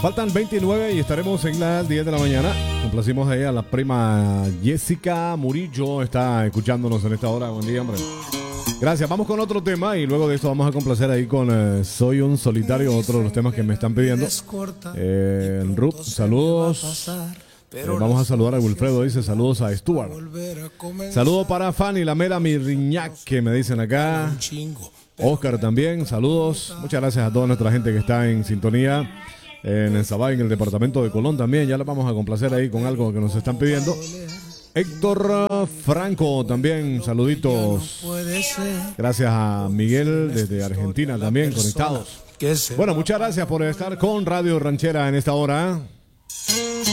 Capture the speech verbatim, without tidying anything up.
Faltan veintinueve y estaremos en las diez de la mañana. Complacimos ahí a la prima Jessica Murillo. Está escuchándonos en esta hora. Buen día, hombre. Gracias. Vamos con otro tema y luego de esto vamos a complacer ahí con eh, Soy un solitario, otro de los temas que me están pidiendo. Eh, Ruth, saludos. Eh, vamos a saludar a Wilfredo, dice saludos a Stuart. Saludos para Fanny, la Mera Mirriñac, que me dicen acá. Oscar también, saludos. Muchas gracias a toda nuestra gente que está en sintonía en el Sabay, en el departamento de Colón también. Ya les vamos a complacer ahí con algo que nos están pidiendo. Héctor Franco también, saluditos. Gracias a Miguel desde Argentina también, conectados. Bueno, muchas gracias por estar con Radio Ranchera en esta hora.